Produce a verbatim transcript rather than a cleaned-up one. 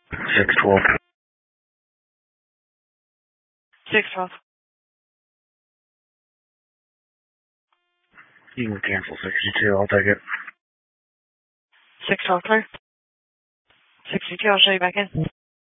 six twelve. six twelve. You can cancel sixty-two. I'll take it. six twelve clear. sixty-two, I'll show you back in.